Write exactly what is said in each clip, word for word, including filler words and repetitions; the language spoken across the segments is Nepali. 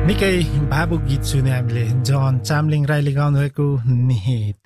निकै भावुक गीत सुने हामीले जन चामलिङ राईले गाउनुभएको निहित।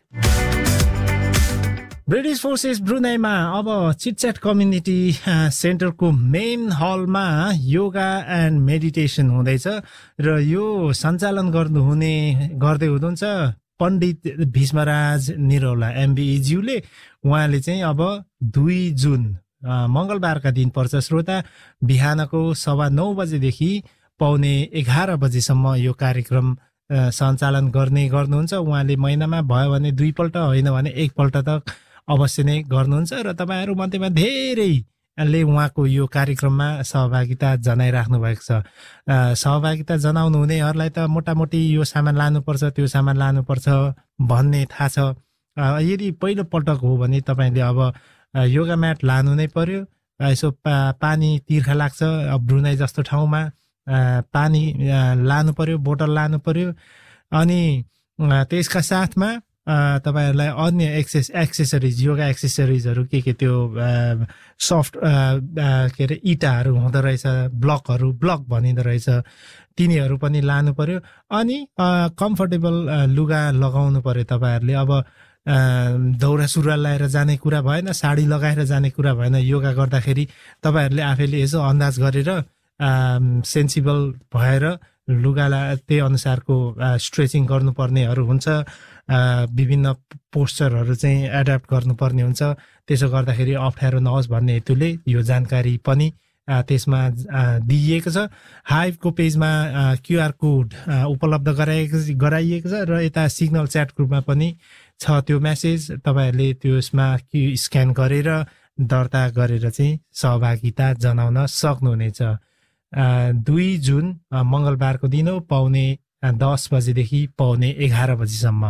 ब्रिटिश फोर्सेस ब्रुनाईमा अब चिटच्याट कम्युनिटी सेन्टरको मेन हलमा योगा एन्ड मेडिटेसन हुँदैछ र यो सञ्चालन गर्नुहुने गर्दै हुनुहुन्छ पण्डित भीष्मराज निरौला एमबीज्यूले। उहाँले चाहिँ अब दुई जुन मङ्गलबारका दिन पर्छ श्रोता, बिहानको सवा नौ बजेदेखि पाउने एघार बजेसम्म यो कार्यक्रम सञ्चालन गर्ने गर्नुहुन्छ। उहाँले महिनामा भयो भने दुईपल्ट होइन भने एकपल्ट त अवश्य नै गर्नुहुन्छ र तपाईँहरू मध्येमा धेरैले उहाँको यो कार्यक्रममा सहभागिता जनाइराख्नु भएको छ। सहभागिता जनाउनु हुनेहरूलाई त मोटामोटी यो सामान लानुपर्छ त्यो सामान लानुपर्छ भन्ने थाहा छ। यदि पहिलो पटक हो भने तपाईँले अब योगा म्याट लानु नै पर्यो। यसो पा पानी तिर्खा लाग्छ अब ब्रुनाई जस्तो ठाउँमा, पानी लानु पर्यो, बोतल लानु पर्यो। अनि त्यसका साथमा तपाईँहरूलाई अन्य एक्सेस एक्सेसरिज योगा एक्सेसरिजहरू के के त्यो सफ्ट के अरे इँटाहरू हुँदो रहेछ, ब्लकहरू ब्लक भनिँदो रहेछ, तिनीहरू पनि लानु पर्यो। अनि कम्फर्टेबल लुगा लगाउनु पर्यो तपाईँहरूले। अब दौरा सुरुवाल लगाएर जाने कुरा भएन, साडी लगाएर जाने कुरा भएन। योगा गर्दाखेरि तपाईँहरूले आफैले यसो अन्दाज गरेर सेन्सिबल भएर लुगालाई त्यही अनुसारको स्ट्रेचिङ गर्नुपर्नेहरू हुन्छ। विभिन्न पोस्चरहरू चाहिँ एडाप्ट गर्नुपर्ने हुन्छ। त्यसो गर्दाखेरि अप्ठ्यारो नहोस् भन्ने हेतुले यो जानकारी पनि त्यसमा दिइएको छ। हाइभको पेजमा क्युआर कोड उपलब्ध गराएको गराइएको छ र यता सिग्नल च्याट ग्रुपमा पनि छ त्यो मेसेज। तपाईँहरूले त्यसमा स्क्यान गरेर दर्ता गरेर चाहिँ सहभागिता जनाउन सक्नुहुनेछ। दुई जुन मङ्गलबारको दिन हो, पाउने दस बजेदेखि पाउने एघार बजीसम्म।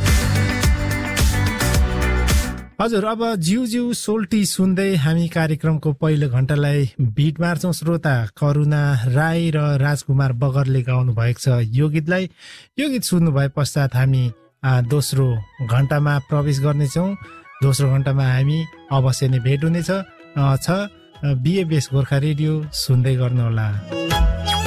हजुर, अब जिउ जिउ सोल्टी सुन्दै हामी कार्यक्रमको पहिलो घण्टालाई बिट मार्छौँ श्रोता। करुणा राई र राजकुमार बगरले गाउनु भएको छ यो गीतलाई। यो गीत सुन्नु भए पश्चात हामी दोस्रो घण्टामा प्रवेश गर्नेछौँ। दोस्रो घण्टामा हामी अवश्य नै भेट हुनेछ छ। बिएबीएस गोर्खा रेडियो सुन्दै गर्नुहोला।